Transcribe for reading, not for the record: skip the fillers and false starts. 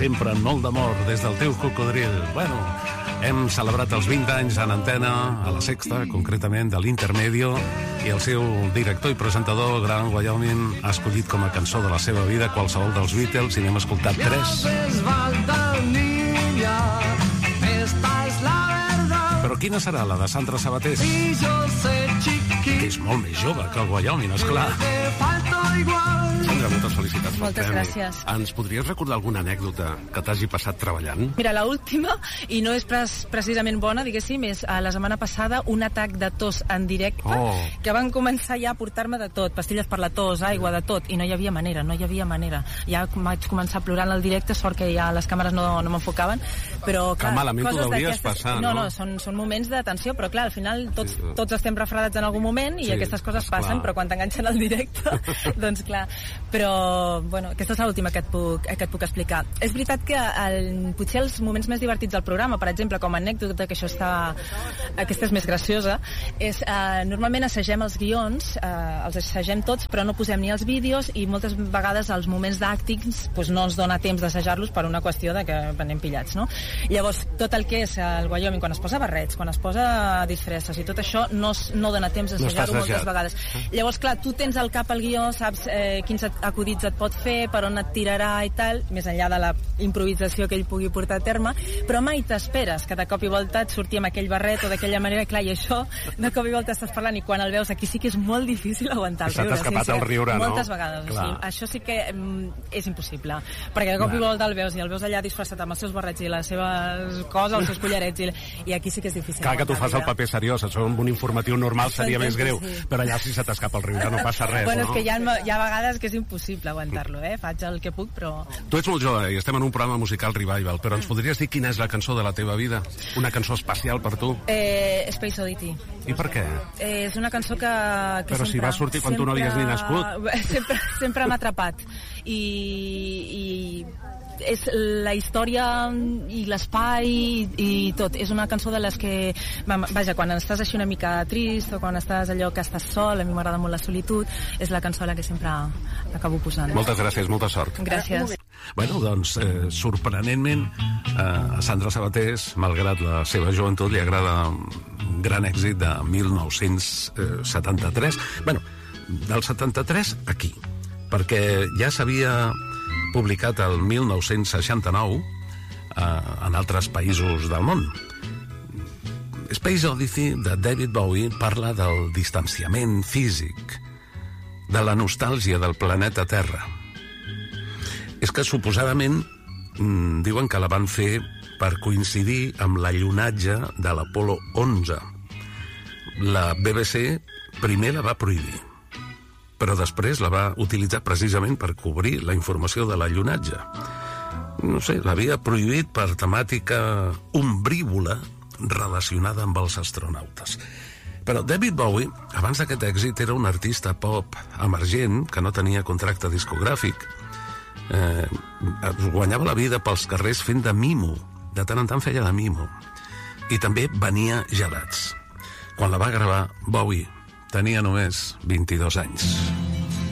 sempre amb molt d'amor des del teu cocodril. Bueno, hem celebrat els 20 anys en antena, a la Sexta, concretament, de l'Intermedio, i el seu director i presentador, Gran Wyoming, ha escollit com a cançó de la seva vida qualsevol dels Beatles, i n'hem escoltat 3. Però quina serà la de Sandra Sabatés? Que és molt més jove que el Wyoming, esclar. Sandra, moltes felicitats. Moltes gràcies. Ens podries recordar alguna anècdota que t'hagi passat treballant? Mira, l'última, i no és precisament bona, diguéssim, és la setmana passada un atac de tos en directe, que van començar ja a portar-me de tot, pastilles per la tos, aigua, de tot, i no hi havia manera. Ja vaig començar a plorar en el directe, sort que ja les càmeres no m'enfocaven, però clar, que malament t'ho deuries passar, no? No, són moments de tensió, però clar, al final tots estem refredats en algun moment i aquestes coses passen, però quan t'enganxen al directe, doncs clar. Però, bueno, aquesta és l'última que et puc explicar. És veritat que potser els moments més divertits del programa, per exemple, com a anècdota, que aquesta és més graciosa, és normalment assagem els guions, els assagem tots, però no posem ni els vídeos, i moltes vegades els moments d'actings no ens dona temps d'assajar-los per una qüestió de que anem pillats, no? Llavors, tot el que és el Wyoming, quan es posa barrets, quan es posa disfresses i tot això, no dona temps d'assajar-ho moltes vegades. Llavors, clar, tu tens al cap el guió, saps quins acudits et pot fer, per on et tirarà i tal, més enllà de la improvisació que ell pugui portar a terme, però mai t'esperes que de cop i volta et surti amb aquell barret o d'aquella manera, clar, i això de cop i volta estàs parlant, i quan el veus aquí sí que és molt difícil aguantar el riure. S'ha escapat el riure, no? Moltes vegades, sí. Això sí que és impossible, perquè de cop i volta el veus, i el veus allà disfressat amb els seus barrets i les seves coses, els seus collarets, i aquí sí que és difícil. Clar que tu fas el paper seriós, això amb un informatiu normal seria més greu, però allà si se t'escapa el riure no passa res, bueno, no? És que hi ha vegades que és impossible aguantar-lo, faig el que puc, però... Tu ets molt jove i estem en un programa musical revival, però ens podries dir quina és la cançó de la teva vida? Una cançó especial per tu? Space Oddity. I per què? És una cançó que però si va sortir quan tu no havies ni nascut. Sempre m'ha atrapat. I és la història i l'espai i tot. És una cançó de les que, vaja, quan estàs així una mica trist o quan estàs allò que estàs sol, a mi m'agrada molt la solitud, és la cançó a la que sempre acabo posant. Moltes gràcies, molta sort. Gràcies. Bueno, doncs, sorprenentment, a Sandra Sabatés, malgrat la seva joventut, li agrada un gran èxit de 1973. Bueno, del 73 aquí, perquè ja s'havia publicat el 1969 en altres països del món. Space Odyssey de David Bowie parla del distanciament físic, de la nostàlgia del planeta Terra. És que suposadament diuen que la van fer per coincidir amb l'allunatge de l'Apolo 11. La BBC primer la va prohibir, però després la va utilitzar precisament per cobrir la informació de l'allunatge. No sé, l'havia prohibit per temàtica ombrívola relacionada amb els astronautes. Però David Bowie, abans d'aquest èxit, era un artista pop emergent que no tenia contracte discogràfic. Guanyava la vida pels carrers fent de mimo. De tant en tant feia de mimo. I també venia gelats. Quan la va gravar, Bowie tenia només 22 anys.